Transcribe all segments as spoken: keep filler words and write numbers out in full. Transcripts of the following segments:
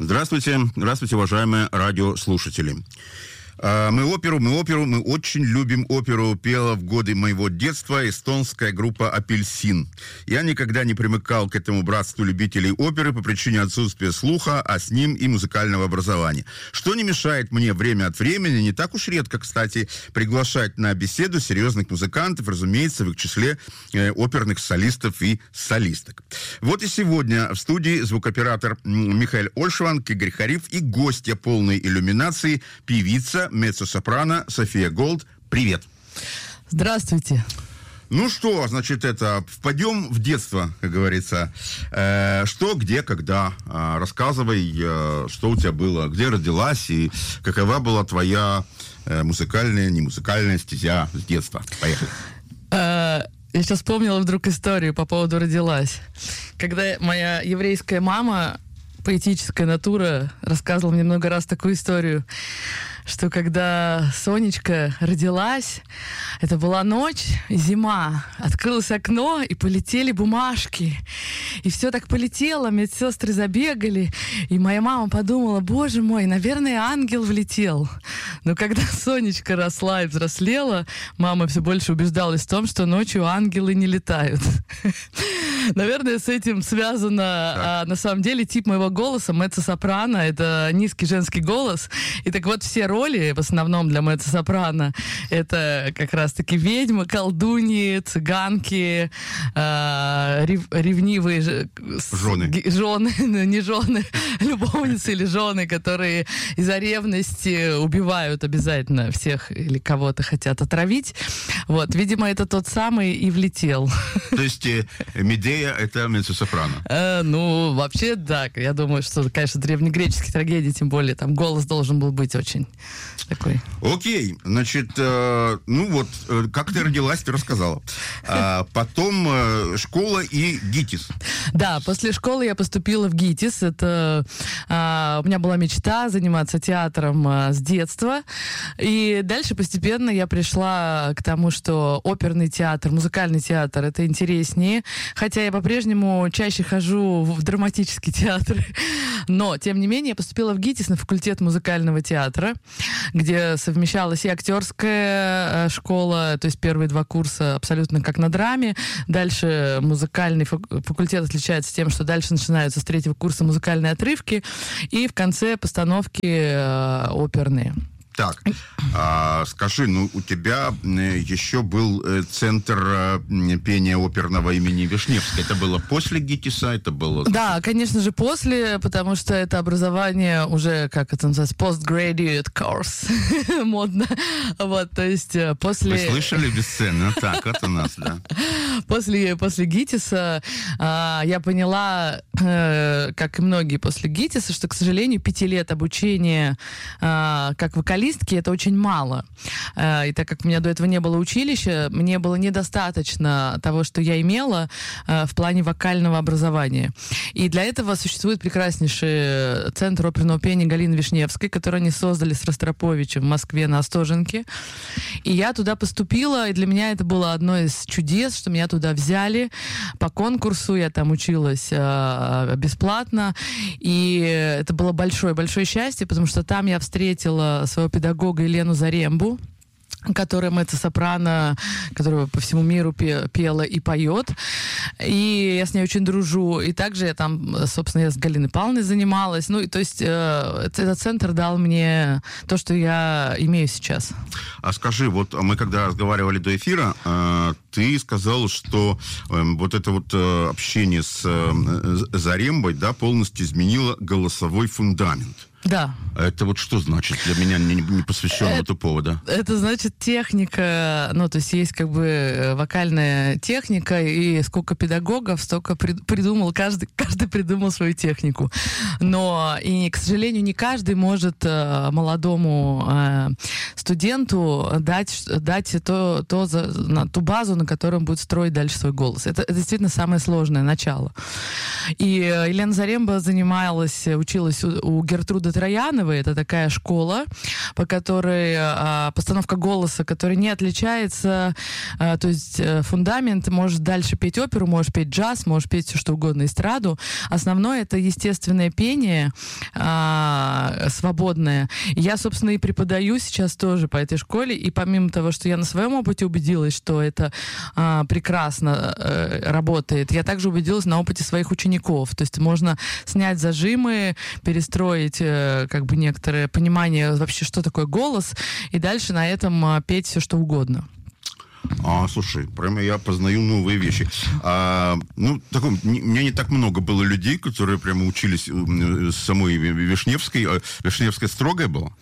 Здравствуйте, здравствуйте, уважаемые радиослушатели. Мы оперу, мы оперу, мы очень любим оперу. Пела в годы моего детства эстонская группа «Апельсин». Я никогда не примыкал к этому братству любителей оперы по причине отсутствия слуха, а с ним и музыкального образования. Что не мешает мне время от времени, не так уж редко, кстати, приглашать на беседу серьезных музыкантов, разумеется, в их числе э, оперных солистов и солисток. Вот и сегодня в студии звукооператор Михаил Ольшванг, Игорь Хариф и гостья полной иллюминации, певица, меццо-сопрано София Голд. Привет. Здравствуйте. Ну что, значит, это, впадем в детство, как говорится. Э, что, где, когда? Э, рассказывай, э, что у тебя было, где родилась и какова была твоя э, музыкальная, не музыкальная стезя с детства. Поехали. Я сейчас вспомнила вдруг историю по поводу «родилась». Когда моя еврейская мама, поэтическая натура, рассказывала мне много раз такую историю, что когда Сонечка родилась, это была ночь, зима, открылось окно, и полетели бумажки. И все так полетело, медсестры забегали, и моя мама подумала: боже мой, наверное, ангел влетел. Но когда Сонечка росла и взрослела, мама все больше убеждалась в том, что ночью ангелы не летают. Наверное, с этим связано, а, на самом деле, тип моего голоса, меццо-сопрано, это низкий женский голос. И так вот, все роли, в основном для меццо-сопрано, это как раз-таки ведьмы, колдуньи, цыганки, э, рев, ревнивые ж, жены. Г, жены, не жены, любовницы или жены, которые из-за ревности убивают обязательно всех или кого-то хотят отравить. Вот, видимо, это тот самый и влетел. То есть э, Медея — это меццо-сопрано? Э, ну, вообще, да. Я думаю, что, конечно, древнегреческие трагедии, тем более, там голос должен был быть очень такой. Окей, значит, э, ну вот, э, как ты родилась, ты рассказала. А потом э, школа и ГИТИС. Да, после школы я поступила в ГИТИС. Это э, у меня была мечта заниматься театром э, с детства. И дальше постепенно я пришла к тому, что оперный театр, музыкальный театр — это интереснее. Хотя я по-прежнему чаще хожу в драматический театр. Но, тем не менее, я поступила в ГИТИС на факультет музыкального театра, где совмещалась и актерская школа, то есть первые два курса абсолютно как на драме. Дальше музыкальный факультет отличается тем, что дальше начинаются с третьего курса музыкальные отрывки, и в конце постановки э, оперные. Так, а, скажи, ну, у тебя еще был центр пения оперного имени Вишневской. Это было после ГИТИСа? Это было... Да, конечно же, после, потому что это образование уже, как это называется, postgraduate course, модно. Вот, то есть после... Вы слышали бесценно? Так, вот у нас, да. После, после ГИТИСа а, я поняла, э, как и многие после ГИТИСа, что, к сожалению, пяти лет обучения а, как вокалистки — это очень мало. А, и так как у меня до этого не было училища, мне было недостаточно того, что я имела а, в плане вокального образования. И для этого существует прекраснейший центр оперного пения Галины Вишневской, который они создали с Ростроповичем в Москве на Остоженке. И я туда поступила, и для меня это было одно из чудес, что меня туда взяли по конкурсу. Я там училась э, бесплатно. И это было большое-большое счастье, потому что там я встретила своего педагога Елену Зарембу, которая меццо-сопрано, которая по всему миру пе- пела и поет. И я с ней очень дружу. И также я там, собственно, я с Галиной Павловной занималась. Ну, и, то есть э, этот центр дал мне то, что я имею сейчас. А скажи, вот мы когда разговаривали до эфира, э, ты сказал, что э, вот это вот э, общение с э, Зарембой, да, полностью изменило голосовой фундамент. Да. Это вот что значит для меня, не, не посвященного тупого, да? Это значит техника, ну, то есть есть как бы вокальная техника, и сколько педагогов, столько при, придумал, каждый, каждый придумал свою технику. Но, и, к сожалению, не каждый может э, молодому э, студенту дать, дать то, то за, на, ту базу, на которой он будет строить дальше свой голос. Это, это действительно самое сложное начало. И Елена Заремба занималась, училась у, у Гертруды работают Рояновы. Это такая школа, по которой а, постановка голоса, которая не отличается, а, то есть а, фундамент, можешь дальше петь оперу, можешь петь джаз, можешь петь все что угодно, эстраду. Основное — это естественное пение, а, свободное. Я, собственно, и преподаю сейчас тоже по этой школе, и помимо того, что я на своем опыте убедилась, что это а, прекрасно а, работает, я также убедилась на опыте своих учеников. То есть можно снять зажимы, перестроить а, как бы некоторое понимание вообще, что такое голос, и дальше на этом а, петь все что угодно. А, слушай, прямо я познаю новые вещи. А, ну, таком, не, у меня не так много было людей, которые прямо учились с самой Вишневской. Вишневская строгая была?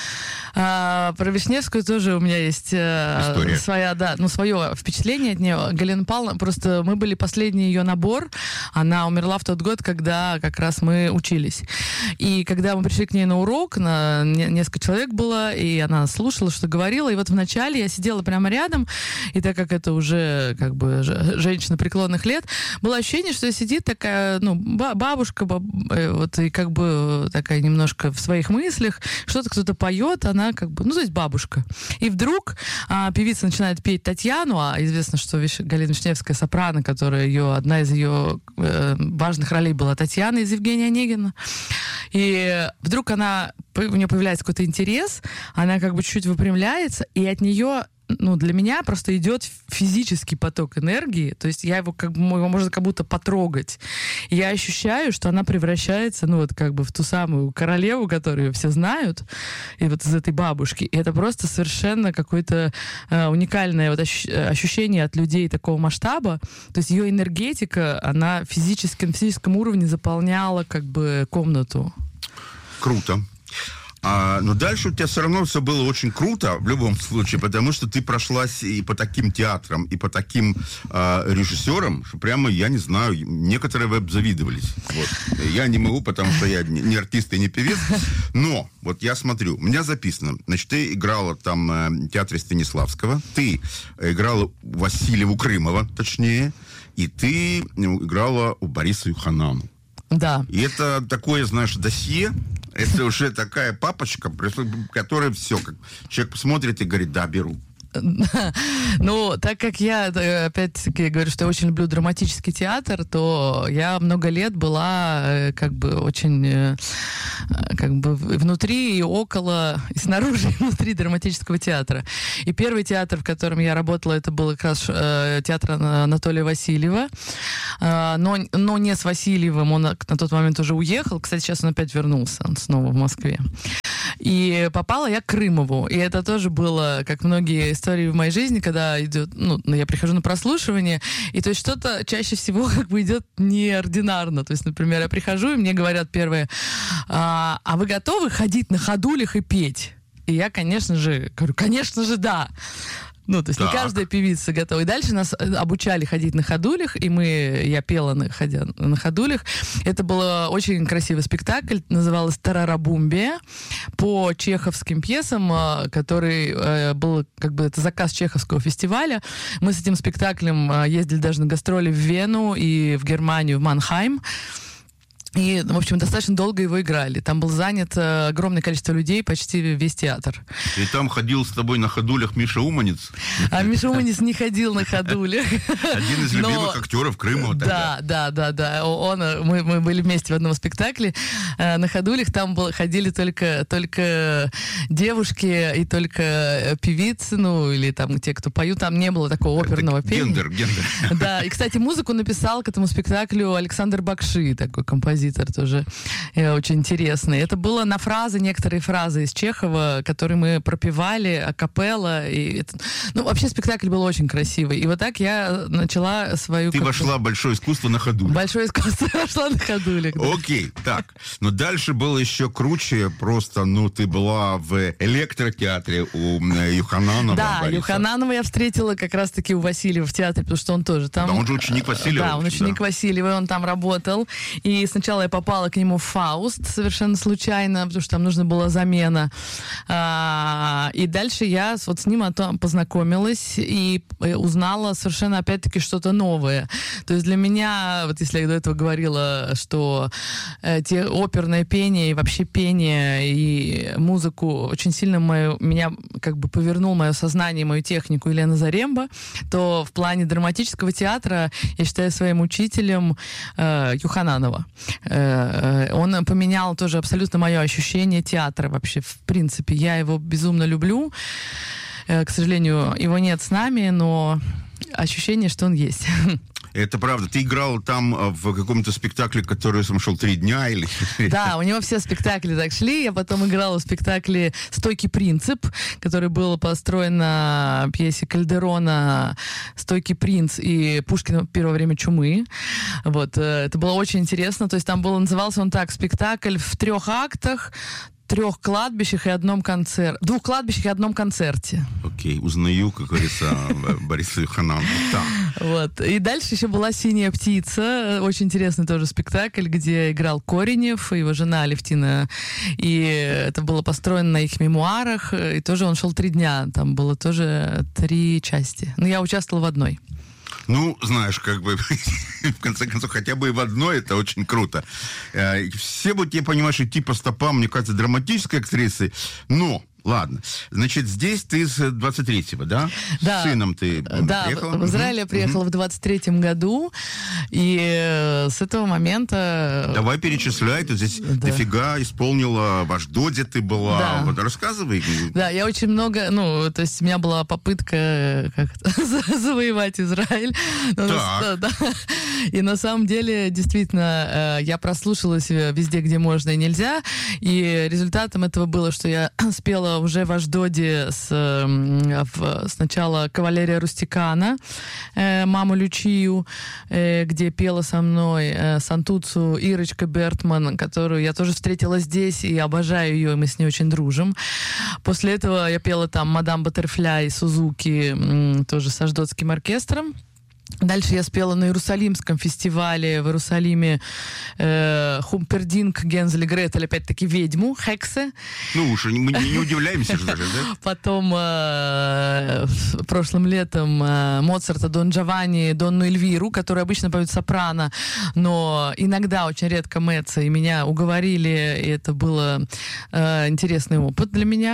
А, про Вишневскую тоже у меня есть э, своя, да, ну, свое впечатление от нее. Галина Павловна, просто мы были последний ее набор. Она умерла в тот год, когда как раз мы учились. И когда мы пришли к ней на урок, на не, несколько человек было, и она слушала, что говорила. И вот вначале я сидела прямо рядом, и так как это уже как бы женщина преклонных лет, было ощущение, что сидит такая, ну, бабушка, баб, вот, и как бы такая немножко в своих мыслях, что-то кто-то поет, она как бы, ну, то есть бабушка. И вдруг а, певица начинает петь Татьяну, а известно, что Виш... Галина Вишневская сопрано, которая ее, одна из ее э, важных ролей была Татьяна из Евгения Онегина. И вдруг она, у нее появляется какой-то интерес, она как бы чуть-чуть выпрямляется, и от нее, ну, для меня просто идет физический поток энергии, то есть я его как бы, его можно как будто потрогать. И я ощущаю, что она превращается, ну, вот как бы в ту самую королеву, которую все знают, и вот из этой бабушки. И это просто совершенно какое-то э, уникальное вот ощ- ощущение от людей такого масштаба. То есть ее энергетика, она физически, на физическом уровне заполняла как бы комнату. Круто. А, но дальше у тебя все равно все было очень круто, в любом случае, потому что ты прошлась и по таким театрам, и по таким а, режиссерам, что прямо, я не знаю, некоторые вы обзавидовались. Вот. Я не могу, потому что я не, не артист и не певец, но вот я смотрю, у меня записано, значит, ты играла там в театре Станиславского, ты играла у Васильева Крымова, точнее, и ты играла у Бориса Юханана. Да. И это такое, знаешь, досье, это уже такая папочка, которая все, как человек посмотрит и говорит, да, беру. Ну, так как я, опять-таки, говорю, что я очень люблю драматический театр, то я много лет была как бы очень как бы внутри и около, и снаружи, и внутри драматического театра. И первый театр, в котором я работала, это был как раз театр Анатолия Васильева, но, но не с Васильевым, он на тот момент уже уехал, кстати, сейчас он опять вернулся, он снова в Москве. И попала я к Крымову, и это тоже было, как многие истории в моей жизни, когда идет, ну, я прихожу на прослушивание, и то есть что-то чаще всего как бы идет неординарно. То есть, например, я прихожу, и мне говорят первое, а, а вы готовы ходить на ходулях и петь? И я, конечно же, говорю, конечно же, да. Ну, то есть так. Не каждая певица готова. И дальше нас обучали ходить на ходулях, и мы, я пела, на, ходя на ходулях. Это был очень красивый спектакль, назывался «Тарарабумбия», по чеховским пьесам, который был, как бы, это заказ чеховского фестиваля. Мы с этим спектаклем ездили даже на гастроли в Вену и в Германию, в Манхайм. И, в общем, достаточно долго его играли. Там был занят э, огромное количество людей, почти весь театр. И там ходил с тобой на ходулях Миша Уманец? А Миша Уманец не ходил на ходулях. Один из любимых актеров Крыма тогда. Да, да, да, да. Он, мы, мы были вместе в одном спектакле. На ходулях там был, ходили только, только девушки и только певицы, ну, или там те, кто поют. Там не было такого оперного Это пения. Гендер, гендер. Да, и, кстати, музыку написал к этому спектаклю Александр Бакши, такой композитор тоже э, очень интересный. Это было на фразы, некоторые фразы из Чехова, которые мы пропевали, акапелла. И это, ну, вообще спектакль был очень красивый. И вот так я начала свою... Ты вошла в большое искусство на ходулях. Большое искусство вошла на ходулях. Да. Окей, так. Но дальше было еще круче. Просто, ну, ты была в электротеатре у Юхананова. Да, Бориса. Юхананова я встретила как раз-таки у Васильева в театре, потому что он тоже там... Да, он же ученик Васильева. Да, он ученик да. Васильева, он там работал. И сначала сначала я попала к нему в «Фауст» совершенно случайно, потому что там нужна была замена. А, и дальше я вот с ним познакомилась и узнала совершенно, опять-таки, что-то новое. То есть для меня, вот если я до этого говорила, что э, те оперное пение и вообще пение и музыку очень сильно мою, меня как бы повернул мое сознание, мою технику Елена Заремба, то в плане драматического театра я считаю своим учителем э, Юхананова. Э, э, он поменял тоже абсолютно мое ощущение театра вообще, в принципе. Я его безумно люблю. Э, к сожалению, его нет с нами, но ощущение, что он есть. Это правда. Ты играл там в каком-то спектакле, который сам шел три дня? Или... Да, у него все спектакли так шли. Я потом играла в спектакле «Стойкий принцип», который был построен на пьесе Кальдерона «Стойкий принц» и Пушкина «Первое время чумы». Вот. Это было очень интересно. То есть там был, назывался он так, спектакль в трех актах, трех кладбищах и одном концерте. Двух кладбищах и одном концерте. Окей, узнаю, как говорится, Бориса Юхананова. Вот. И дальше еще была «Синяя птица». Очень интересный тоже спектакль, где играл Коренев и его жена Алевтина. И это было построено на их мемуарах. И тоже он шел три дня. Там было тоже три части. Но я участвовала в одной. Ну, знаешь, как бы, в конце концов, хотя бы и в одной, это очень круто. Все будут, я понимаешь, идти по стопам, мне кажется, драматической актрисы, но... Ладно. Значит, здесь ты с двадцать третьего, да? Да. С сыном ты да, приехала? в Израиль я приехала uh-huh. в двадцать третьем году, и с этого момента... Давай перечисляй, ты здесь да. дофига исполнила, в Ашдоде ты была, да. вот рассказывай. Да, я очень много, ну, то есть у меня была попытка как-то завоевать Израиль. Так. Да. И на самом деле, действительно, я прослушалась везде, где можно и нельзя, и результатом этого было, что я спела уже в Ашдоде с, в, сначала «Кавалерия Рустикана», э, «Маму Лючию», э, где пела со мной э, Сантуцу Ирочка Бертман, которую я тоже встретила здесь и обожаю ее, и мы с ней очень дружим. После этого я пела там «Мадам Баттерфляй» Сузуки, м, тоже с Ашдодским оркестром. Дальше я спела на Иерусалимском фестивале в Иерусалиме э, Хумпердинг, Гензель и Гретель, опять-таки ведьму, Хексе. Ну уж мы не, не удивляемся же даже, да? Потом э, прошлым летом э, Моцарта, Дон Джованни, Донну Эльвиру, которые обычно поют сопрано, но иногда, очень редко Меццо, и меня уговорили, и это было э, интересный опыт для меня.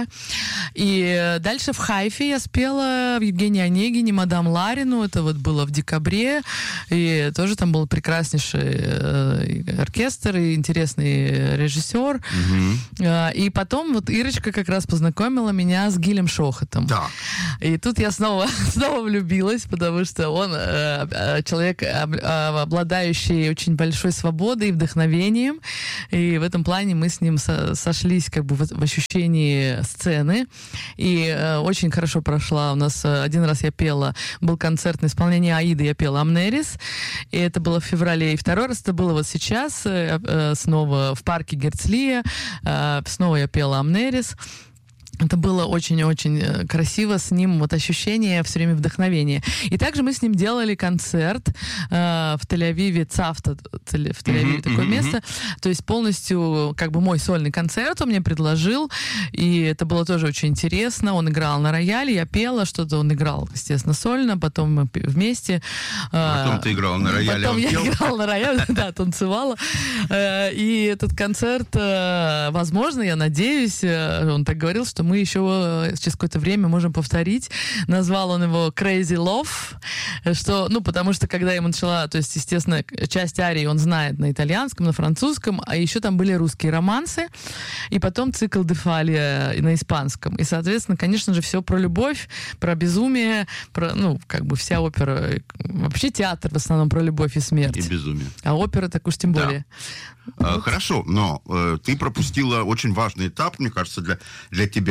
И дальше в Хайфе я спела в Евгении Онегине, Мадам Ларину, это вот было в декабре, и тоже там был прекраснейший э, оркестр и интересный режиссер. Угу. Э, и потом вот Ирочка как раз познакомила меня с Гилем Шохотом. Да. И тут я снова, снова влюбилась, потому что он э, человек, обладающий очень большой свободой и вдохновением, и в этом плане мы с ним со- сошлись как бы в, в ощущении сцены, и э, очень хорошо прошла. У нас один раз я пела, был концерт на исполнение Аиды, я пела «Амнерис», и это было в феврале. И второй раз это было вот сейчас, э, э, снова в парке Герцлия, э, снова я пела «Амнерис». Это было очень-очень красиво, с ним вот ощущение все время вдохновения. И также мы с ним делали концерт э, в Тель-Авиве, Цафта, в Тель-Авиве mm-hmm, такое mm-hmm. место. То есть полностью как бы мой сольный концерт он мне предложил, и это было тоже очень интересно. Он играл на рояле, я пела, что-то он играл, естественно, сольно, потом мы вместе. Э, потом ты играла на рояле, Потом я пел? играла на рояле, да, танцевала. Э, и этот концерт, э, возможно, я надеюсь, э, он так говорил, что мы еще через какое-то время можем повторить. Назвал он его Crazy Love, что, ну, потому что когда я ему начала, то есть, естественно, часть арии он знает на итальянском, на французском, а еще там были русские романсы, и потом цикл де Фалия на испанском. И, соответственно, конечно же, все про любовь, про безумие, про, ну, как бы вся опера, вообще театр в основном про любовь и смерть. И безумие. А опера так уж тем более. Да. Вот. Хорошо, но э, ты пропустила очень важный этап, мне кажется, для, для тебя.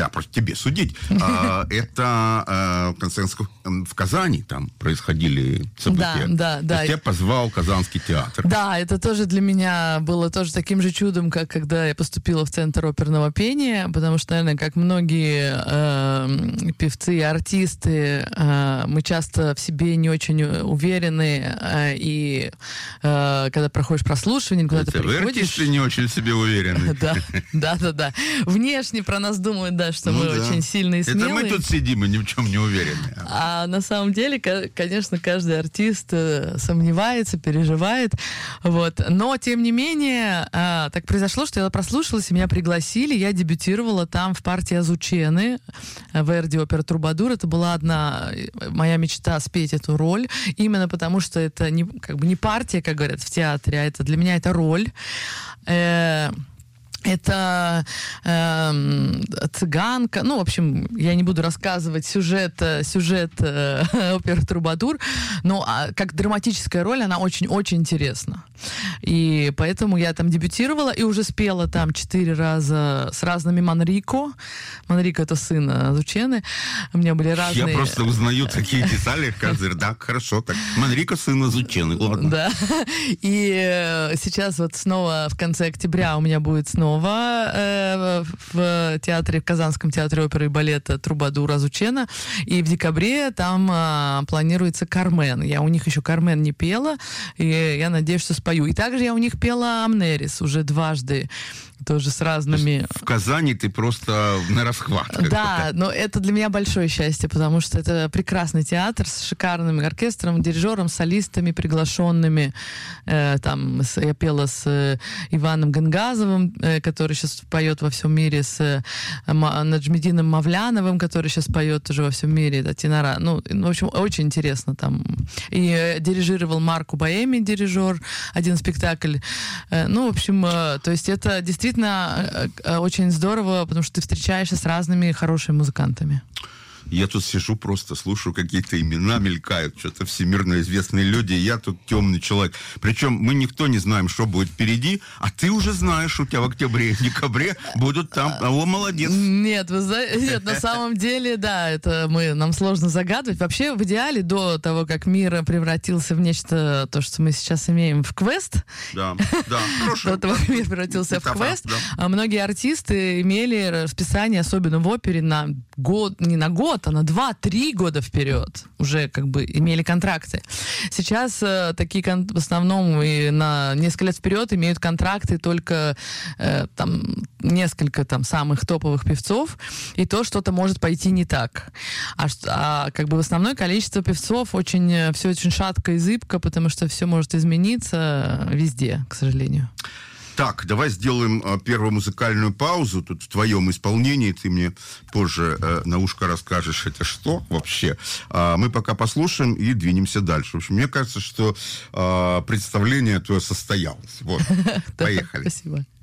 нельзя просто тебе судить. А, это а, в конце концов в Казани там происходили события. Да, да, да. Тебя позвал Казанский театр. Да, это тоже для меня было тоже таким же чудом, как когда я поступила в Центр оперного пения, потому что, наверное, как многие э, певцы и артисты, э, мы часто в себе не очень уверены, э, и э, когда проходишь прослушивание, куда это ты приходишь... Вы артисты не очень в себе уверены. Да, да, да, да. Внешне про нас думают, да, что ну, мы да. очень сильные и смелые. Это мы тут сидим и ни в чем не уверены. А на самом деле, конечно, каждый артист сомневается, переживает. Вот. Но, тем не менее, так произошло, что я прослушалась, и меня пригласили. Я дебютировала там в партии Азучены, Верди опера «Трубадур». Это была одна моя мечта спеть эту роль. Именно потому, что это не, как бы не партия, как говорят в театре, а это для меня это роль. Это э, цыганка, ну, в общем, я не буду рассказывать сюжет, сюжет э, оперы «Трубадур», но а, как драматическая роль она очень-очень интересна. И поэтому я там дебютировала и уже спела там четыре раза с разными Манрико. Манрико — это сын Азучены. У меня были разные... Я просто узнаю такие детали, каждый раз. Да, хорошо, так. Манрико — сын Азучены, ладно. Да. И э, сейчас вот снова в конце октября у меня будет снова э, в театре, в Казанском театре оперы и балета «Трубадур» Азучена. И в декабре там э, планируется «Кармен». Я у них еще «Кармен» не пела, и я надеюсь, что спою. И также я у них пела «Амнерис» уже дважды, тоже с разными... В Казани ты просто на расхват. Да, но это для меня большое счастье, потому что это прекрасный театр с шикарным оркестром, дирижером, солистами приглашенными. Э, там с, я пела с э, Иваном Гангазовым, э, который сейчас поет во всем мире, с э, Наджмедином Мавляновым, который сейчас поет тоже во всем мире. Это тенора. Ну, в общем, очень интересно там. И э, дирижировал Марко Боэми, дирижер, один спектакль. Э, ну, в общем, э, то есть это действительно Действительно, очень здорово, потому что ты встречаешься с разными хорошими музыкантами. Я тут сижу, просто слушаю, какие-то имена мелькают, что-то всемирно известные люди, я тут темный человек. Причем мы никто не знаем, что будет впереди, а ты уже знаешь, у тебя в октябре, в декабре будут там, о, молодец. Нет, вы знаете, нет, на самом деле, да, это мы, нам сложно загадывать. Вообще, в идеале, до того, как мир превратился в нечто, то, что мы сейчас имеем, в квест, да, да, хорошо. До того, как мир превратился в квест, многие артисты имели расписание, особенно в опере, на год, не на год, а на два-три года вперед уже как бы имели контракты. Сейчас э, такие кон- в основном и на несколько лет вперед имеют контракты только э, там несколько там самых топовых певцов, и то что-то может пойти не так. А, а как бы основное количество певцов очень, все очень шатко и зыбко, потому что все может измениться везде, к сожалению. Так, давай сделаем э, первую музыкальную паузу. Тут в твоем исполнении ты мне позже э, на ушко расскажешь, это что вообще. А мы пока послушаем и двинемся дальше. В общем, мне кажется, что э, представление твое состоялось. Вот, поехали. Спасибо.